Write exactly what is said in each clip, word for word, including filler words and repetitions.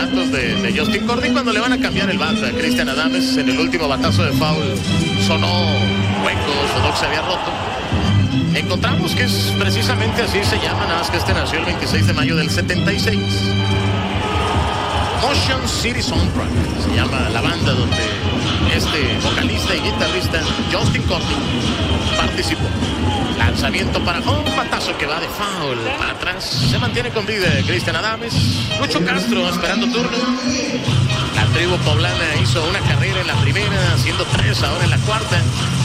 datos de, de Justin Cordy cuando le van a cambiar el bat a Cristian Adames. En el último batazo de foul sonó hueco, sonó que se había roto. Encontramos que es precisamente así se llama, nada más que este nació el veintiséis de mayo del setenta y seis. Motion City Soundtrack se llama la banda donde este vocalista y guitarrista Justin Cordy participó. Lanzamiento para home, batazo que va de foul para atrás. Se mantiene con vida Cristian Adames. Lucho Castro esperando turno. La tribu poblana hizo una carrera en la primera, haciendo tres ahora en la cuarta.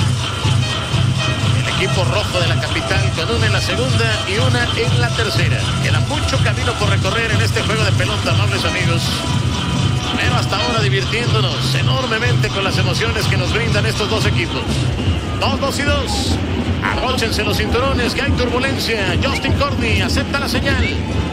El equipo rojo de la capital con una en la segunda y una en la tercera. Queda mucho camino por recorrer en este juego de pelota, amables amigos. Pero hasta ahora divirtiéndonos enormemente con las emociones que nos brindan estos dos equipos. Dos, dos y dos. Abróchense los cinturones, que hay turbulencia. Justin Cordy acepta la señal.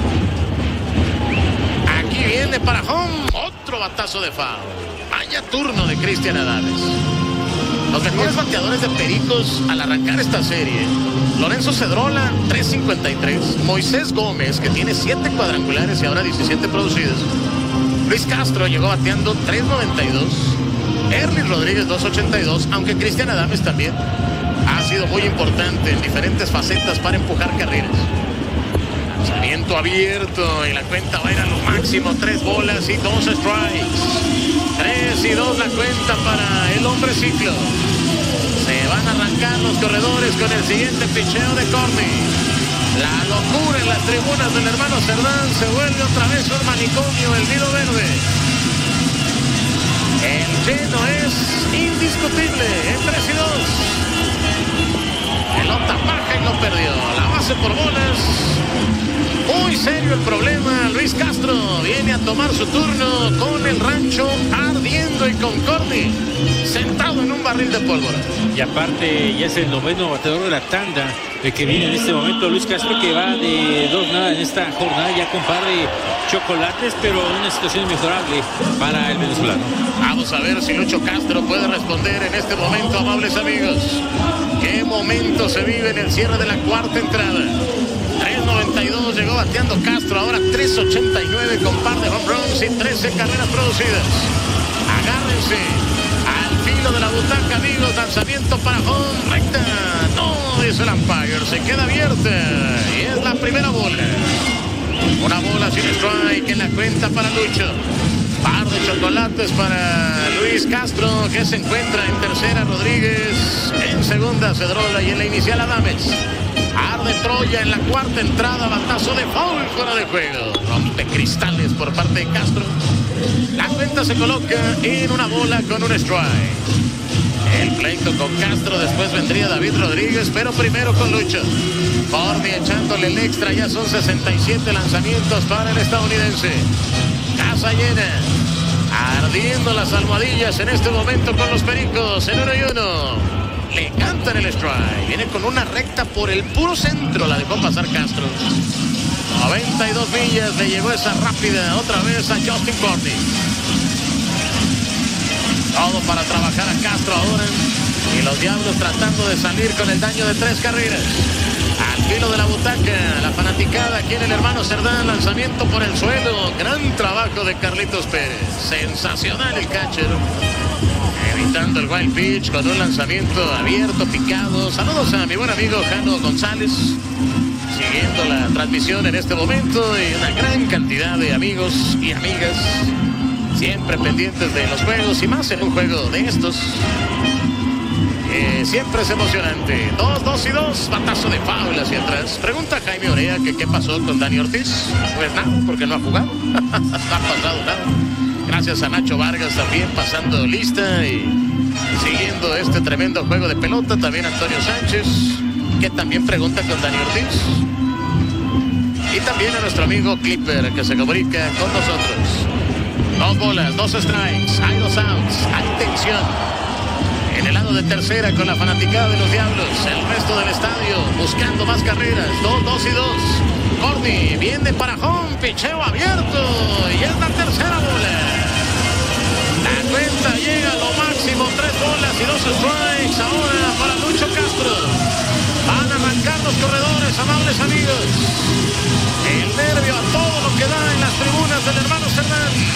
Aquí viene para home. Otro batazo de foul. Vaya turno de Cristian Adames. Los mejores bateadores de Pericos al arrancar esta serie: Lorenzo Cedrola, tres cincuenta y tres. Moisés Gómez, que tiene siete cuadrangulares y ahora diecisiete producidos. Luis Castro llegó bateando tres noventa y dos. Ernie Rodríguez, dos ochenta y dos. Aunque Cristian Adames también ha sido muy importante en diferentes facetas para empujar carreras. Lanzamiento abierto y la cuenta va a ir a lo máximo. Tres bolas y dos strikes. Tres y dos la cuenta para el hombre ciclo. Se van a arrancar los corredores con el siguiente picheo de Cordy. La locura en las tribunas del hermano Cerdán. Se vuelve otra vez un manicomio el nido verde. El lleno es indiscutible en tres y dos. Pelota baja y lo perdió. La base por bolas. Muy serio el problema. Luis Castro viene a tomar su turno con el rancho ardiendo y con Cordy sentado en un barril de pólvora. Y aparte ya es el noveno bateador de la tanda el que viene en este momento. Luis Castro, que va de dos nada en esta jornada, ya con par de chocolates, pero en una situación mejorable para el venezolano. Vamos a ver si Lucho Castro puede responder en este momento, amables amigos. ¿Qué momento se vive en el cierre de la cuarta entrada? tres noventa y dos llegó bateando Castro, ahora tres ochenta y nueve con par de home runs y trece carreras producidas. Agárrense al filo de la butaca, amigos. Lanzamiento para home, recta. No, dice el umpire, se queda abierta y es la primera bola. Una bola sin strike en la cuenta para Lucho. Par de chocolates para Luis Castro, que se encuentra en tercera. Rodríguez en segunda, Cedrola, y en la inicial Adames. Arde Troya en la cuarta entrada, batazo de foul fuera de juego. Rompe cristales por parte de Castro. La cuenta se coloca en una bola con un strike. El pleito con Castro, después vendría David Rodríguez, pero primero con Lucho. Cordy echándole el extra, ya son sesenta y siete lanzamientos para el estadounidense. Casa llena, ardiendo las almohadillas en este momento con los Pericos, en uno y uno. Le cantan el strike, viene con una recta por el puro centro, la dejó pasar Castro. noventa y dos millas, le llegó esa rápida otra vez a Justin Cordy. Todo para trabajar a Castro ahora, y los Diablos tratando de salir con el daño de tres carreras. Al filo de la butaca, la fanaticada aquí en el hermano Cerdán. Lanzamiento por el suelo, gran trabajo de Carlitos Pérez, sensacional el catcher, evitando el wild pitch con un lanzamiento abierto, picado. Saludos a mi buen amigo Jano González, siguiendo la transmisión en este momento, y una gran cantidad de amigos y amigas siempre pendientes de los juegos, y más en un juego de estos. Eh, siempre es emocionante. Dos, dos y dos. Batazo de foul hacia atrás. Pregunta Jaime Orea que qué pasó con Dani Ortiz. Pues nada, porque no ha jugado. No ha pasado nada. Gracias a Nacho Vargas también pasando lista y siguiendo este tremendo juego de pelota. También Antonio Sánchez, que también pregunta con Dani Ortiz. Y también a nuestro amigo Clipper, que se comunica con nosotros. Dos bolas, dos strikes. Hay dos outs. Hay tensión en el lado de tercera con la fanaticada de los Diablos. El resto del estadio buscando más carreras. Dos, dos y dos. Cordy viene para home, picheo abierto, y es la tercera bola. La cuenta llega a lo máximo, tres bolas y dos strikes ahora para Lucho Castro. Van a arrancar los corredores, amables amigos. El nervio a todo lo que da en las tribunas del hermano Cerdán.